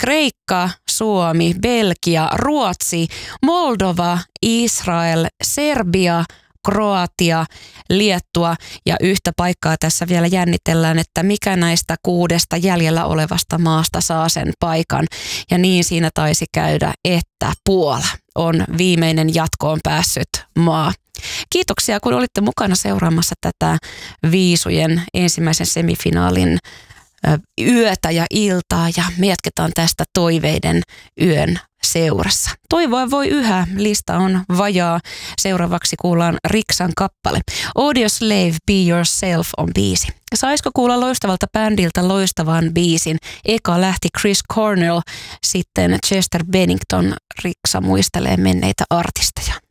Kreikka, Suomi, Belgia, Ruotsi, Moldova, Israel, Serbia, Kroatia, Liettua ja yhtä paikkaa tässä vielä jännitellään, että mikä näistä 6 jäljellä olevasta maasta saa sen paikan. Ja niin siinä taisi käydä, että Puola on viimeinen jatkoon päässyt maa. Kiitoksia, kun olitte mukana seuraamassa tätä Viisujen ensimmäisen semifinaalin yötä ja iltaa ja me jatketaan tästä toiveiden yön seurassa. Toivoa voi yhä, lista on vajaa. Seuraavaksi kuullaan Riksan kappale. Audioslave, Be Yourself on biisi. Saisiko kuulla loistavalta bändiltä loistavan biisin? Eka lähti Chris Cornell, sitten Chester Bennington. Riksa muistelee menneitä artisteja.